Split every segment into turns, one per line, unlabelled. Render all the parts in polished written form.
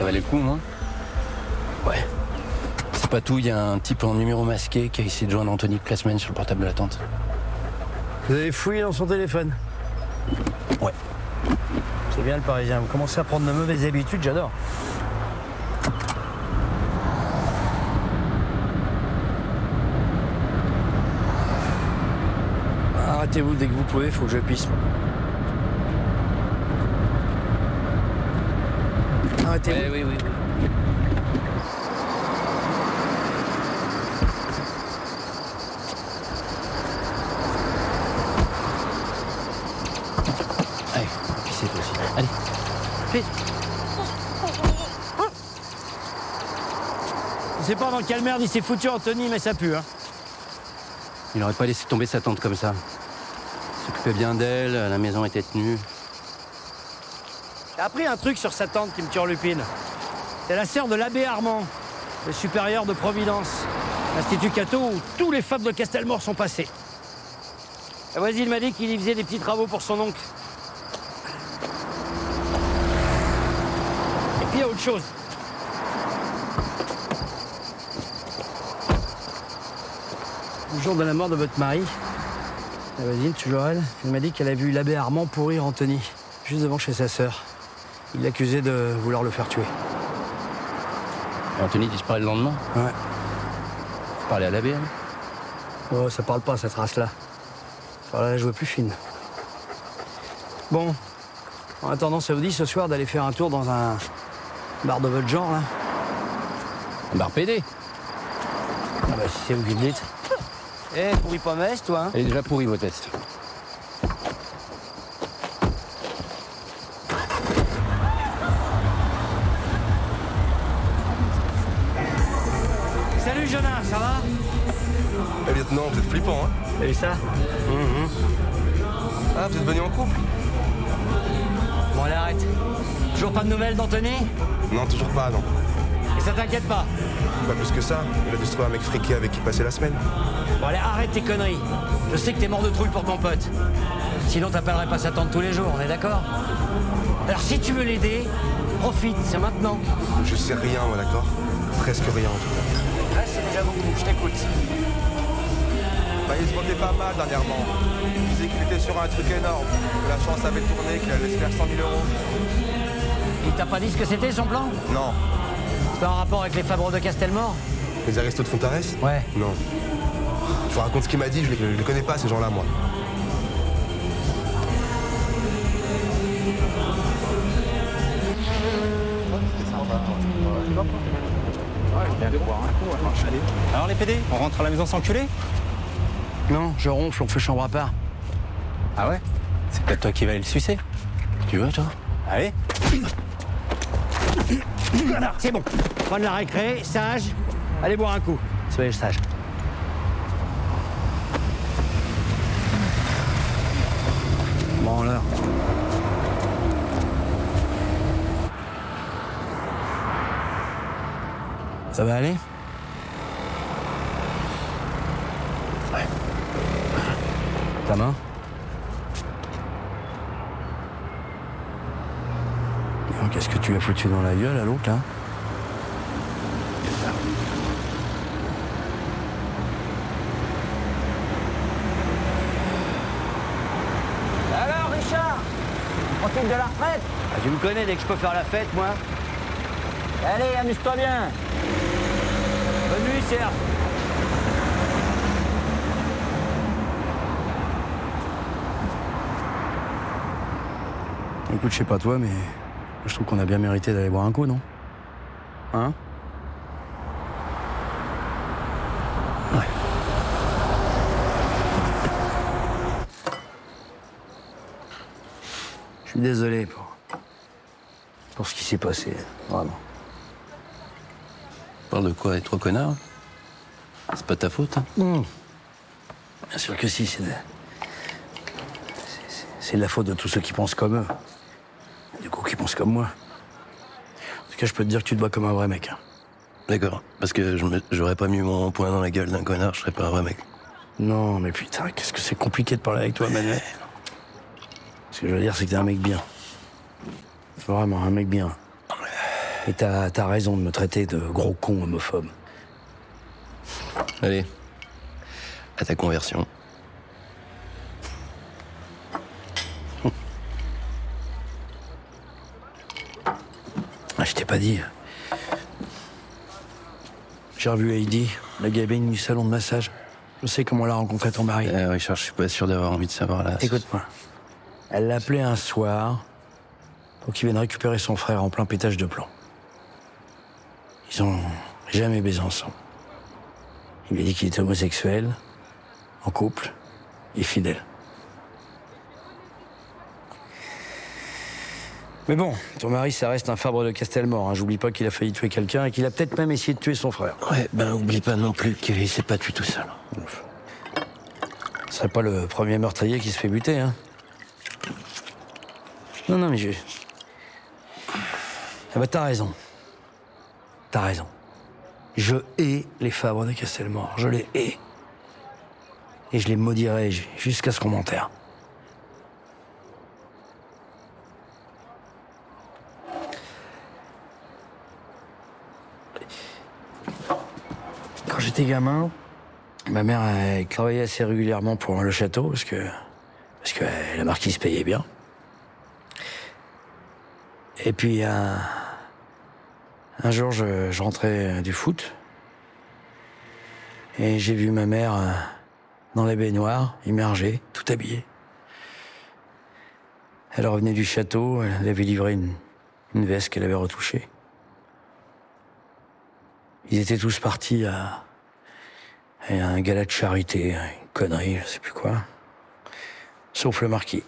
Ça valait le coup, moi. Ouais. C'est pas tout, il y a un type en numéro masqué qui a essayé de joindre Anthony Plasman sur le portable de la tante.
Vous avez fouillé dans son téléphone?
Ouais.
C'est bien le Parisien, vous commencez à prendre de mauvaises habitudes, j'adore. Arrêtez-vous dès que vous pouvez, faut que je pisse. Arrêtez-vous.
Oui. Allez, pissez toi aussi. Allez, vite.
Je sais pas dans quelle merde il s'est foutu Anthony, mais ça pue, hein.
Il aurait pas laissé tomber sa tante comme ça. Il s'occupait bien d'elle, la maison était tenue.
J'ai appris un truc sur sa tante qui me turlupine. C'est la sœur de l'abbé Armand, le supérieur de Providence, l'Institut Cato où tous les fables de Castelmore sont passés. La voisine m'a dit qu'il y faisait des petits travaux pour son oncle. Et puis il y a autre chose. Le jour de la mort de votre mari, la voisine, toujours elle m'a dit qu'elle a vu l'abbé Armand pourrir Anthony, juste devant chez sa sœur. Il l'accusait de vouloir le faire tuer.
Et Anthony disparaît le lendemain.
Ouais.
Vous parlez à l'abbé, hein?
Oh, ça parle pas, cette race-là. Voilà, la joue plus fine. Bon, en attendant, ça vous dit ce soir d'aller faire un tour dans un bar de votre genre, là?
Un bar PD.
Ah bah, si c'est vous qui le dites. Eh, pourri pas messe, toi, hein?
Elle est déjà pourrie, vos tests.
Salut, Jonas, ça va?
Eh, lieutenant, vous êtes flippant, hein?
T'as vu ça?
Ah, vous êtes venu en couple?
Bon, allez, arrête. Toujours pas de nouvelles d'Anthony?
Non, toujours pas, non.
Et ça t'inquiète pas?
Pas plus que ça. Il a dû se trouver un mec friqué avec qui passer la semaine.
Bon, allez, arrête tes conneries. Je sais que t'es mort de trouille pour ton pote. Sinon, t'appellerais pas sa tante tous les jours, on est d'accord? Alors, si tu veux l'aider, profite, c'est maintenant.
Je sais rien, moi, d'accord? Presque rien, en tout cas.
Ouais, c'est déjà beaucoup, je t'écoute.
Bah, il se vendait pas mal dernièrement. Il disait qu'il était sur un truc énorme, que la chance avait tourné, qu'il allait se faire 100 000 €.
Il t'a pas dit ce que c'était, son plan?
Non.
C'est en rapport avec les Fabres de Castelmore?
Les aristos de Fontarès?
Ouais.
Non. Je vous raconte ce qu'il m'a dit, je les connais pas, ces gens-là, moi.
Alors les PD, on rentre à la maison sans enculer?
Non, je ronfle, on fait chambre à part.
Ah ouais? C'est peut-être toi qui vas aller le sucer.
Tu veux, toi?
Allez.
C'est bon. Fin de la récré, sage. Allez boire un coup. Soyez sage. Bon, alors. Ça va aller?
Ouais.
Ta main? Oh, qu'est-ce que tu lui as foutu dans la gueule à l'autre, là? Alors, Richard? Profite de la retraite? Ah, tu me connais dès que je peux faire la fête, moi. Allez, amuse-toi bien. Bonne nuit, Serge. Écoute, je sais pas toi, mais je trouve qu'on a bien mérité d'aller boire un coup, non? Hein? Ouais. Je suis désolé pour ce qui s'est passé, vraiment.
Parle de quoi? Être connard? C'est pas ta faute, hein?
Bien sûr que si, c'est de la faute de tous ceux qui pensent comme eux. Du coup, qui pensent comme moi. En tout cas, je peux te dire que tu te bats comme un vrai mec. Hein.
D'accord. Parce que j'aurais pas mis mon poing dans la gueule d'un connard, je serais pas un vrai mec.
Non, mais putain, qu'est-ce que c'est compliqué de parler avec toi, Manuel. Ce que je veux dire, c'est que t'es un mec bien. Vraiment, un mec bien. Et t'as raison de me traiter de gros con homophobe.
Allez, à ta conversion.
Ah, je t'ai pas dit. J'ai revu Heidi, la gamine du salon de massage. Je sais comment elle a rencontré ton mari.
Richard, je suis pas sûr d'avoir envie de savoir là.
Écoute-moi. Elle l'a appelé un soir pour qu'il vienne récupérer son frère en plein pétage de plomb. Ils ont jamais baisé ensemble. Il lui a dit qu'il était homosexuel, en couple et fidèle. Mais bon, ton mari, ça reste un Fabre de Castelmort. Hein. J'oublie pas qu'il a failli tuer quelqu'un et qu'il a peut-être même essayé de tuer son frère.
Ouais, ben oublie pas non plus qu'il s'est pas tué tout seul.
Ce serait pas le premier meurtrier qui se fait buter, hein. Non, mais j'ai... Ah bah t'as raison. T'as raison. Je hais les Fabres de Castelmort. Je les hais. Et je les maudirai jusqu'à ce qu'on m'enterre. Quand j'étais gamin, ma mère elle travaillait assez régulièrement pour le château parce que la marquise payait bien. Et puis un jour, je rentrais du foot et j'ai vu ma mère dans les baignoires, immergée, tout habillée. Elle revenait du château, elle avait livré une veste qu'elle avait retouchée. Ils étaient tous partis à un gala de charité, une connerie, je sais plus quoi. Sauf le marquis.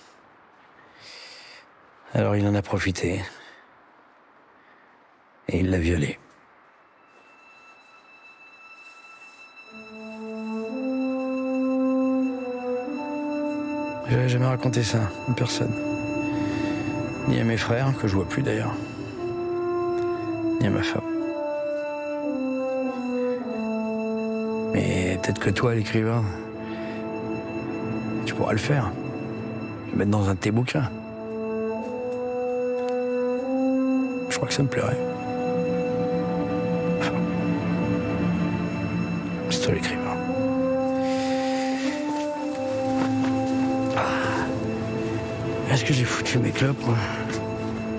Alors il en a profité. Et il l'a violée. J'avais jamais raconté ça à personne. Ni à mes frères, que je vois plus d'ailleurs. Ni à ma femme. Mais peut-être que toi, l'écrivain, tu pourras le faire. Le mettre dans un de tes bouquins. Je crois que ça me plairait. Enfin, c'est toi l'écrivain. Est-ce que j'ai foutu mes clopes, moi ?